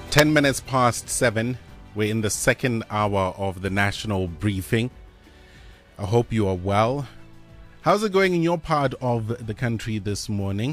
10 minutes past 7. We're in the second hour of the national briefing. I hope you are well. How's it going in your part of the country this morning?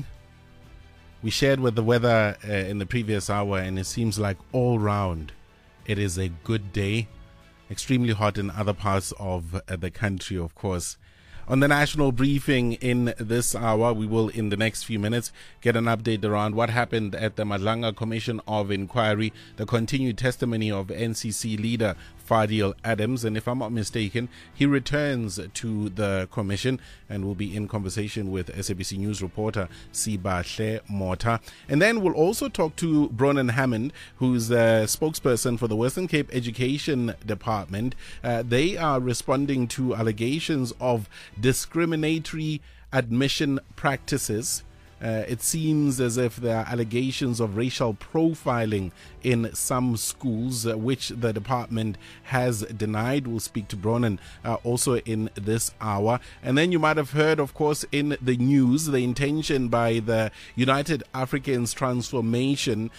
We shared with the weather in the previous hour, and it seems like all round it is a good day. Extremely hot in other parts of the country, of course. On the national briefing in this hour, we will, in the next few minutes, get an update around what happened at the Madlanga Commission of Inquiry, the continued testimony of NCC leader Fadil Adams, and if I'm not mistaken, he returns to the commission and will be in conversation with SABC News reporter Sibahle Mota. And then we'll also talk to Bronwyn Hammond, who's the spokesperson for the Western Cape Education Department. They are responding to allegations of discriminatory admission practices. It seems as if there are allegations of racial profiling in some schools, which the department has denied. We'll speak to Bronwyn also in this hour. And then you might have heard, of course, in the news, the intention by the United Africans Transformation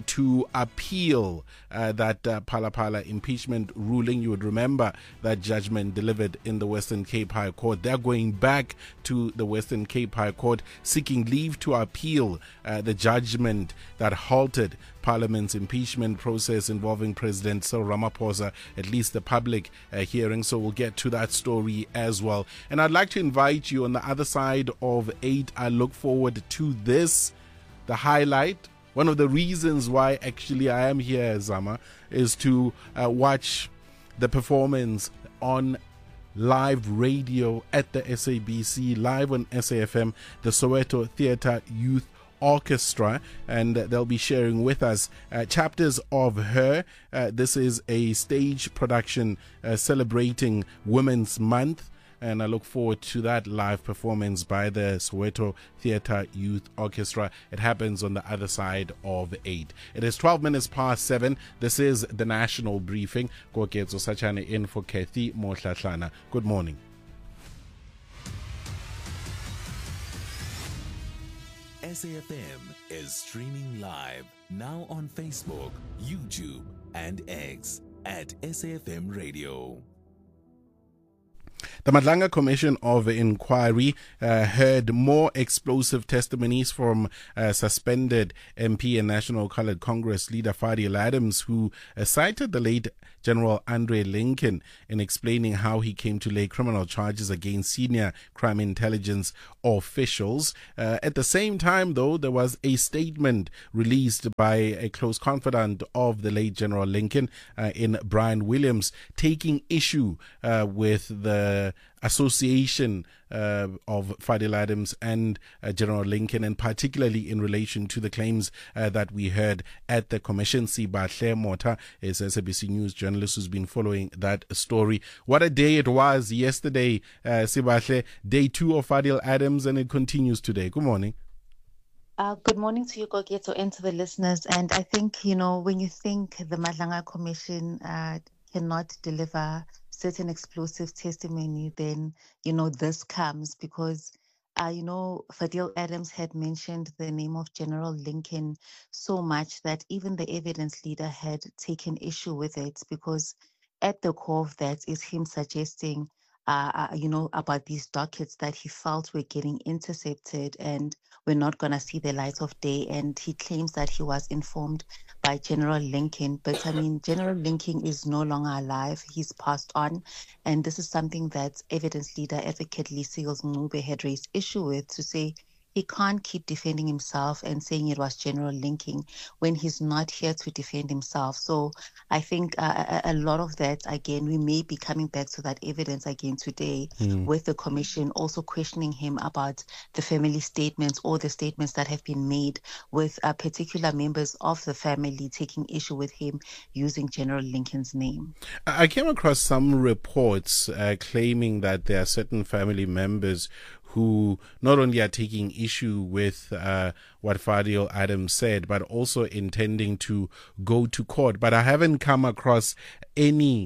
to appeal that Phala impeachment ruling. You would remember that judgment delivered in the Western Cape High Court. They're going back to the Western Cape High Court seeking leave to appeal the judgment that halted Parliament's impeachment process involving President Cyril Ramaphosa, at least the public hearing. So we'll get to that story as well. And I'd like to invite you on the other side of 8. I look forward to this, the highlight. One of the reasons why actually I am here, Zama, is to watch the performance on live radio at the SABC, live on SAFM, the Soweto Theatre Youth Orchestra, and they'll be sharing with us chapters of Her. This is a stage production celebrating Women's Month, and I look forward to that live performance by the Soweto Theatre Youth Orchestra. It happens on the other side of 8. It is 12 minutes past 7. This is the National Briefing. Koketso Sachane in for Kathy Mohlahlana. Good morning. SAFM is streaming live now on Facebook, YouTube, and X at SAFM Radio. The Madlanga Commission of Inquiry heard more explosive testimonies from suspended MP and National Coloured Congress leader Fadil Adams, who cited the late General Andre Lincoln in explaining how he came to lay criminal charges against senior crime intelligence officials. At the same time, though, there was a statement released by a close confidant of the late General Lincoln in Brian Williams, taking issue with the association of Fadil Adams and General Lincoln, and particularly in relation to the claims that we heard at the commission. Sibahle Mota is SABC News journalist who's been following that story. What a day it was yesterday, Sibahle, day 2 of Fadil Adams, and it continues today. Good morning. Good morning to you, Gogeto, and to the listeners. And I think, when you think the Madlanga Commission cannot deliver certain explosive testimony, then, this comes because, Fadil Adams had mentioned the name of General Lincoln so much that even the evidence leader had taken issue with it, because at the core of that is him suggesting, about these dockets that he felt were getting intercepted and were not going to see the light of day. And he claims that he was informed by General Lincoln. But General Lincoln is no longer alive. He's passed on. And this is something that evidence leader Advocate Lisils Ngube had raised issue with, to say he can't keep defending himself and saying it was General Lincoln when he's not here to defend himself. So I think a lot of that, again, we may be coming back to that evidence again today with the commission also questioning him about the family statements or the statements that have been made with particular members of the family taking issue with him using General Lincoln's name. I came across some reports claiming that there are certain family members who not only are taking issue with what Fadil Adams said, but also intending to go to court. But I haven't come across any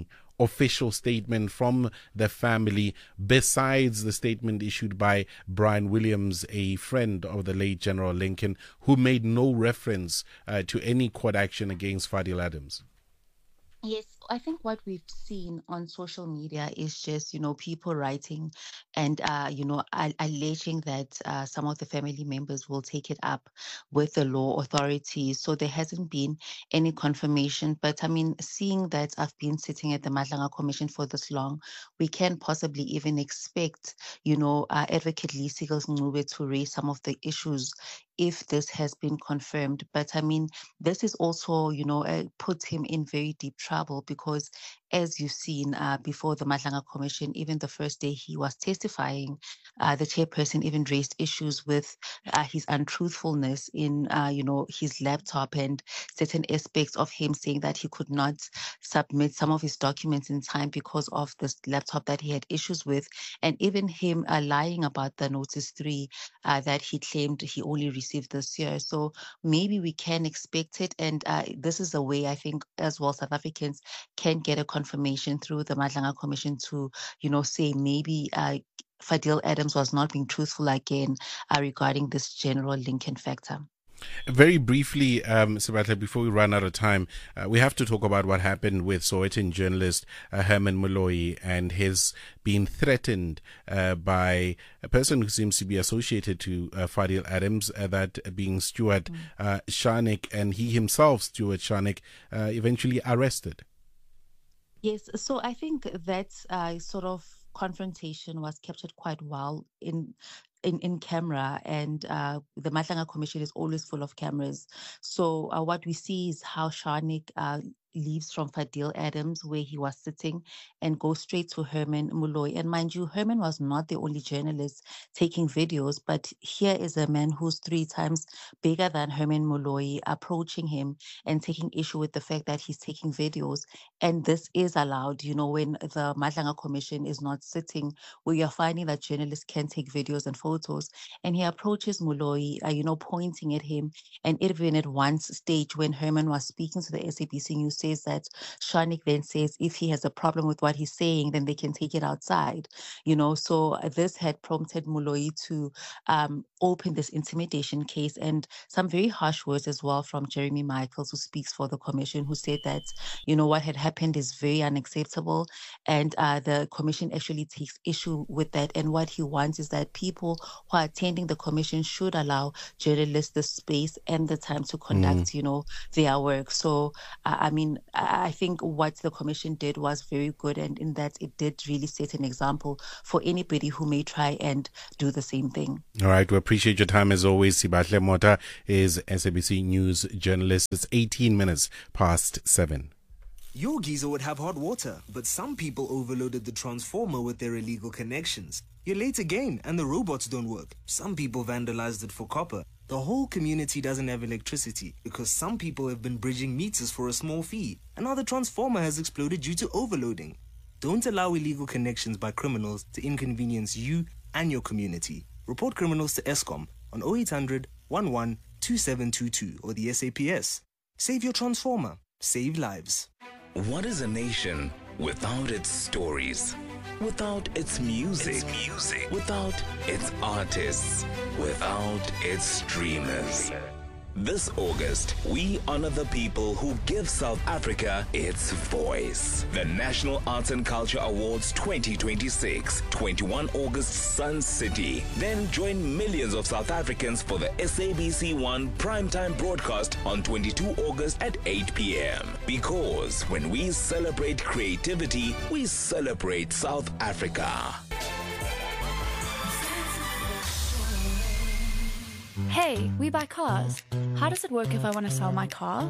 official statement from the family, besides the statement issued by Brian Williams, a friend of the late General Lincoln, who made no reference to any court action against Fadil Adams? Yes, I think what we've seen on social media is just, people writing and, alleging that some of the family members will take it up with the law authorities. So there hasn't been any confirmation. But I mean, seeing that I've been sitting at the Madlanga Commission for this long, we can possibly even expect, Advocate Lisigels Ncube to raise some of the issues if this has been confirmed. But I mean, this is also, put him in very deep trouble because, as you've seen before the Madlanga Commission, even the first day he was testifying, the chairperson even raised issues with his untruthfulness in, his laptop and certain aspects of him saying that he could not submit some of his documents in time because of this laptop that he had issues with, and even him lying about the Notice 3 that he claimed he only received this year. So maybe we can expect it, and this is a way I think as well South Africans can get a confirmation through the Madlanga Commission to, say maybe Fadil Adams was not being truthful again regarding this General Lincoln factor. Very briefly, Sibahle, before we run out of time, we have to talk about what happened with Sowetan journalist Herman Moloi and his being threatened by a person who seems to be associated to Fadil Adams, that being Stuart Sharnik, and he himself, Stuart Sharnik, eventually arrested. Yes, so I think that sort of confrontation was captured quite well in camera, and the Madlanga Commission is always full of cameras. So what we see is how Sharnik leaves from Fadil Adams, where he was sitting, and goes straight to Herman Moloi. And mind you, Herman was not the only journalist taking videos, but here is a man who's 3 times bigger than Herman Moloi approaching him and taking issue with the fact that he's taking videos. And this is allowed, when the Madlanga Commission is not sitting, where you're finding that journalists can take videos and photos. And he approaches Moloi, pointing at him. And even at one stage when Herman was speaking to the SABC News, says that Sharnik then says if he has a problem with what he's saying, then they can take it outside. So this had prompted Moloi to open this intimidation case, and some very harsh words as well from Jeremy Michaels, who speaks for the commission, who said that, what had happened is very unacceptable, and the commission actually takes issue with that. And what he wants is that people who are attending the commission should allow journalists the space and the time to conduct, their work. So, I think what the commission did was very good, and in that it did really set an example for anybody who may try and do the same thing. All right, we appreciate your time as always. Sibahle Mota is SABC News journalist. It's 18 minutes past 7. Your geyser would have hot water, but some people overloaded the transformer with their illegal connections. You're late again, and the robots don't work. Some people vandalized it for copper. The whole community doesn't have electricity because some people have been bridging meters for a small fee, and now the transformer has exploded due to overloading. Don't allow illegal connections by criminals to inconvenience you and your community. Report criminals to Eskom on 0800 11 2722 or the SAPS. Save your transformer. Save lives. What is a nation without its stories? Without its music? Without its artists? Without its streamers? This August, we honor the people who give South Africa its voice. The National Arts and Culture Awards 2026, 21 August, Sun City. Then join millions of South Africans for the SABC1 primetime broadcast on 22 August at 8 p.m. Because when we celebrate creativity, we celebrate South Africa. Hey, we buy cars. How does it work if I want to sell my car?